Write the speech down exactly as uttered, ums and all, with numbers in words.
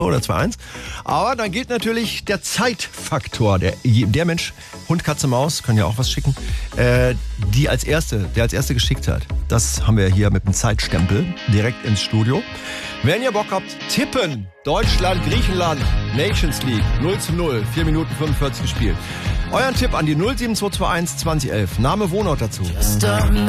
oder zwei eins. Aber dann gilt natürlich der Zeitfaktor. Der, der Mensch, Hund, Katze, Maus, können ja auch was schicken, äh, die als erste, der als erste geschickt hat. Das haben wir hier mit dem Zeitstempel direkt ins Studio. Wenn ihr Bock habt, tippen. Deutschland, Griechenland, Nations League, null zu null, vier Minuten fünfundvierzig gespielt. Euren Tipp an die null sieben zwei zwei eins zwanzig elf. Name, Wohnort dazu.